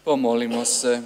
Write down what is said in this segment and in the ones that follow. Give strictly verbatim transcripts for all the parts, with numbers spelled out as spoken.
Pomolimo se.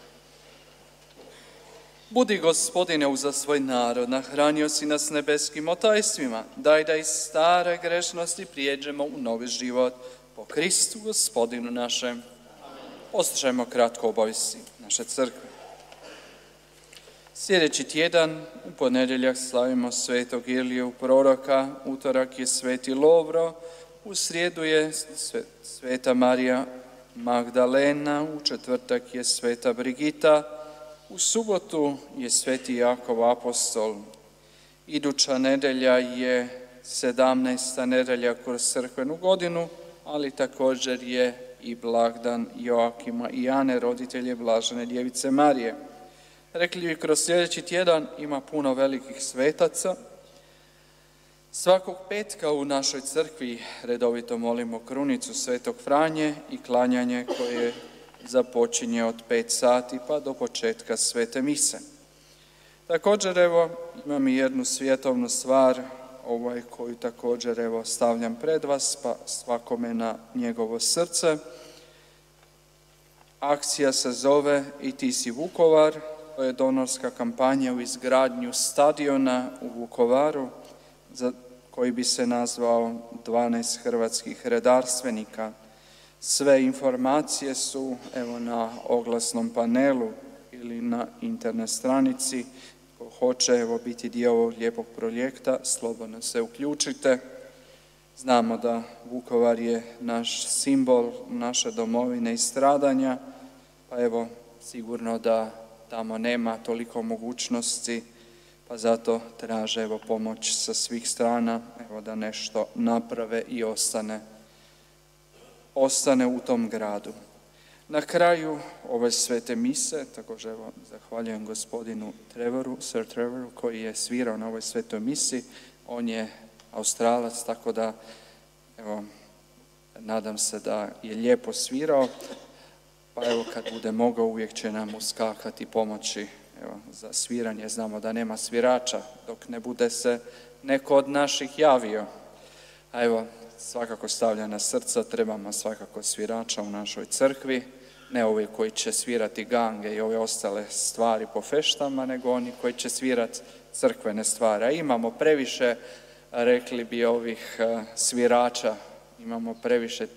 Budi, Gospodine, uza svoj narod, nahranio si nas nebeskim otajstvima, daj da iz stare grešnosti prijeđemo u novi život po Kristu Gospodinu našem. Poslušajmo kratko obavijesti naše crkve. Sljedeći tjedan u ponedjeljak slavimo svetog Iliju proroka, utorak je sveti Lovro, u srijedu je sveta Marija Magdalena, u četvrtak je sveta Brigita, u subotu je sveti Jakov apostol. Iduća nedjelja je sedamnaesta nedjelja kroz crkvenu godinu, ali također je i blagdan Joakima i Ane, roditelje Blažene djevice Marije. Rekli bi, kroz sljedeći tjedan ima puno velikih svetaca. Svakog petka u našoj crkvi redovito molimo krunicu svetog Franje i klanjanje koje započinje od pet sati pa do početka svete mise. Također, evo, imam i jednu svjetovnu stvar ovaj, koju također evo, stavljam pred vas, pa svakome na njegovo srce. Akcija se zove I ti si Vukovar. To je donorska kampanja u izgradnju stadiona u Vukovaru, za koji bi se nazvao dvanaest hrvatskih redarstvenika. Sve informacije su evo na oglasnom panelu ili na internet stranici. Ko hoće evo biti dio ovog lijepog projekta, slobodno se uključite. Znamo da Vukovar je naš simbol naše domovine i stradanja, pa evo sigurno da tamo nema toliko mogućnosti, pa zato traže evo pomoć sa svih strana, evo da nešto naprave i ostane, ostane u tom gradu. Na kraju ove svete mise, također evo zahvaljujem gospodinu Trevoru, Sir Trevoru, koji je svirao na ovoj svetoj misi. On je Australac, tako da evo nadam se da je lijepo svirao. Pa evo kad bude mogao uvijek će nam uskakati pomoći evo, za sviranje. Znamo da nema svirača dok ne bude se neko od naših javio. A evo svakako stavlja na srca, trebamo svakako svirača u našoj crkvi. Ne ovi koji će svirati gange i ove ostale stvari po feštama, nego oni koji će svirati crkvene stvari. A imamo previše, rekli bi, ovih svirača, imamo previše